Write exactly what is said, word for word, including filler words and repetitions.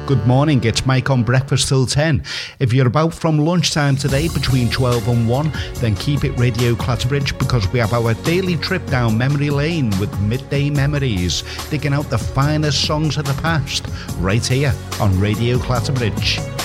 Good morning, it's Mike on Breakfast Till ten. If you're about from lunchtime today between twelve and one, then keep it Radio Clatterbridge because we have our daily trip down memory lane with Midday Memories, digging out the finest songs of the past, right here on Radio Clatterbridge.